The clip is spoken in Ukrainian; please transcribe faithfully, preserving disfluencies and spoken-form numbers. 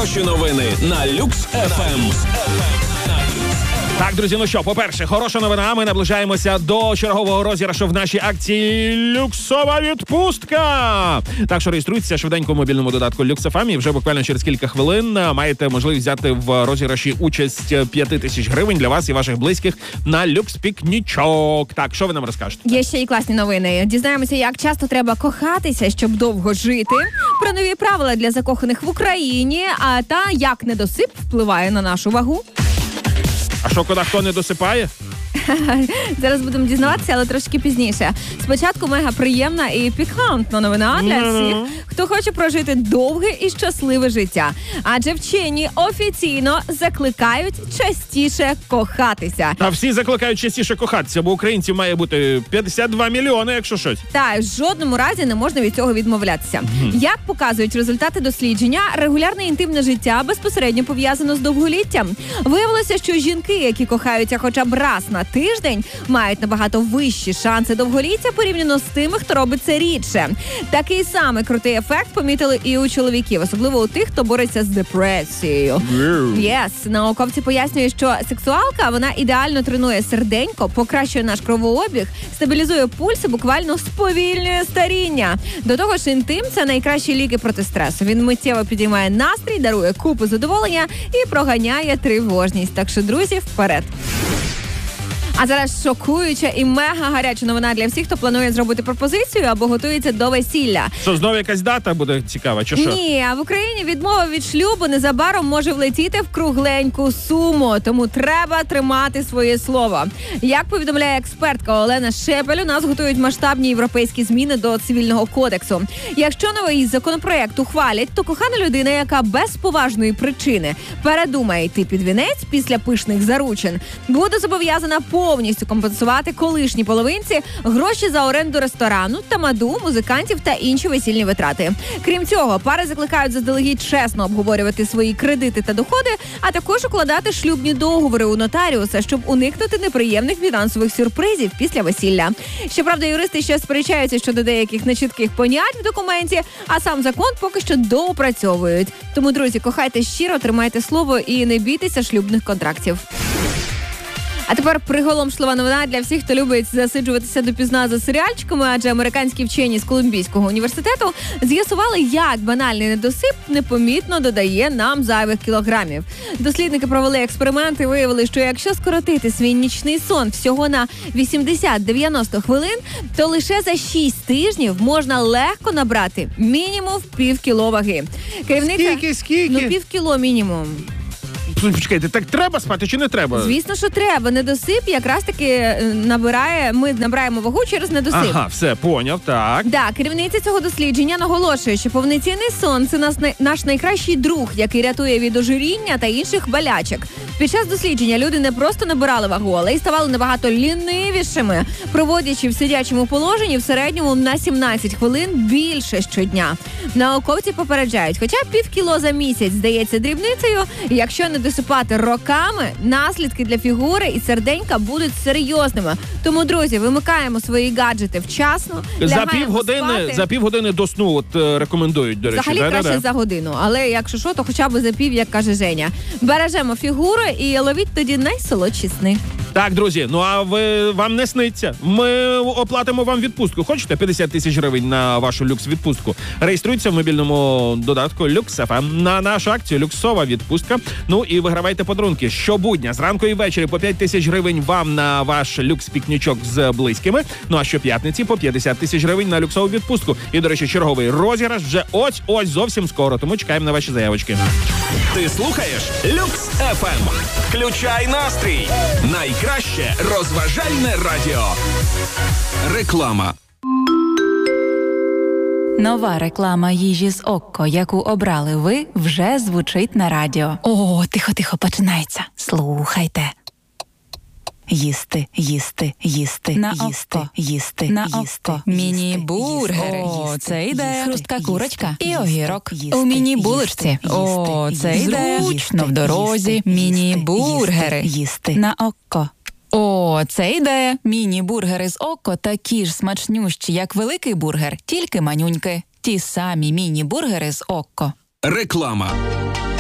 Хороші новини на Люкс еф ем. Так, друзі, ну що, по-перше, хороша новина. Ми наближаємося до чергового розіграшу в нашій акції «Люксова відпустка». Так що реєструйтеся швиденько в мобільному додатку Люкс еф ем і вже буквально через кілька хвилин маєте можливість взяти в розіграші участь п'ять тисяч гривень для вас і ваших близьких на люкс-пікнічок. Так, що ви нам розкажете? Є ще й класні новини. Дізнаємося, як часто треба кохатися, щоб довго жити, про нові правила для закоханих в Україні, а та як недосип впливає на нашу вагу. А що, коли хто не досипає? Зараз будемо дізнаватися, але трошки пізніше. Спочатку мега приємна і пікантна новина для всіх, хто хоче прожити довге і щасливе життя. Адже вчені офіційно закликають частіше кохатися. Та всі закликають частіше кохатися, бо українців має бути п'ятдесят два мільйони, якщо щось. Та, в жодному разі не можна від цього відмовлятися. Mm-hmm. Як показують результати дослідження, регулярне інтимне життя безпосередньо пов'язано з довголіттям. Виявилося, що жінки, які кохаються хоча б раз на тиждень, мають набагато вищі шанси довголіття порівняно з тими, хто робить це рідше. Такий самий крутий ефект помітили і у чоловіків, особливо у тих, хто бореться з депресією. Yes. Науковці пояснюють, що сексуалка, вона ідеально тренує серденько, покращує наш кровообіг, стабілізує пульс і буквально сповільнює старіння. До того ж, інтим – це найкращі ліки проти стресу. Він миттєво підіймає настрій, дарує купу задоволення і проганяє тривожність. Так що, друзі, вперед! А зараз шокуюча і мега гаряча новина для всіх, хто планує зробити пропозицію або готується до весілля. Що, знову якась дата буде цікава, чи що? Ні, а в Україні відмова від шлюбу незабаром може влетіти в кругленьку суму, тому треба тримати своє слово. Як повідомляє експертка Олена Шепель, у нас готують масштабні європейські зміни до цивільного кодексу. Якщо новий законопроект ухвалять, то кохана людина, яка без поважної причини передумає йти під вінець після пишних заручин, буде зобов'язана по повністю компенсувати колишній половинці гроші за оренду ресторану, тамаду, музикантів та інші весільні витрати. Крім цього, пари закликають заздалегідь чесно обговорювати свої кредити та доходи, а також укладати шлюбні договори у нотаріуса, щоб уникнути неприємних фінансових сюрпризів після весілля. Щоправда, юристи ще сперечаються щодо деяких нечітких понять в документі, а сам закон поки що доопрацьовують. Тому, друзі, кохайте щиро, тримайте слово і не бійтеся шлюбних контрактів. А тепер приголомшлива новина для всіх, хто любить засиджуватися допізна за серіальчиками, адже американські вчені з Колумбійського університету з'ясували, як банальний недосип непомітно додає нам зайвих кілограмів. Дослідники провели експеримент і виявили, що якщо скоротити свій нічний сон всього на вісімдесят-дев'яносто хвилин, то лише за шість тижнів можна легко набрати мінімум в пів кіло ваги. Керівниця... Скільки, скільки? Ну, пів кіло мінімум. Почекайте, так треба спати чи не треба? Звісно, що треба. Недосип якраз таки набирає, ми набираємо вагу через недосип. Ага, все, поняв, так. Да, керівниця цього дослідження наголошує, що повноцінний сон – це наш, наш найкращий друг, який рятує від ожиріння та інших болячок. Під час дослідження люди не просто набирали вагу, але й ставали набагато лінивішими, проводячи в сидячому положенні в середньому на сімнадцять хвилин більше щодня. Науковці попереджають, хоча пів кіло за місяць здається дрібницею, якщо не досипати роками, наслідки для фігури і серденька будуть серйозними. Тому, друзі, вимикаємо свої гаджети вчасно, за півгодини, за півгодини до сну от, е, рекомендують, до речі. Взагалі да, краще да, да. за годину, але якщо що, то хоча б за пів, як каже Женя. Бережемо фігуру і ловіть тоді найсолодші сни. Так, друзі, ну а ви, вам не сниться. Ми оплатимо вам відпустку. Хочете п'ятдесят тисяч гривень на вашу люкс-відпустку? Реєструйтеся в мобільному додатку Люкс еф ем на нашу акцію «Люксова відпустка». Ну і вигравайте подарунки. Щобудня, зранку і ввечері по п'ять тисяч гривень вам на ваш люкс-пікнічок з близькими. Ну а щоп'ятниці по п'ятдесят тисяч гривень на люксову відпустку. І, до речі, черговий розіграш вже ось-ось зовсім скоро. Тому чекаємо на ваші заявочки. Ти слухаєш Люкс еф ем. Включай настрій. Найкраще розважальне радіо. Реклама. Нова реклама їжі з Окко, яку обрали ви, вже звучить на радіо. О, тихо-тихо, починається. Слухайте. Їсти, їсти, їсти, на їсти, Окко. їсти, На їсти, Окко. Міні-бургери. О, це ідея. Хрустка курочка і огірок. У міні-булочці. О, це ідея. Зручно в дорозі. Міні-бургери. Їсти. На Окко. О, це ідея. Міні-бургери з Окко такі ж смачнющі, як великий бургер, тільки манюньки. Ті самі міні-бургери з Окко. Реклама.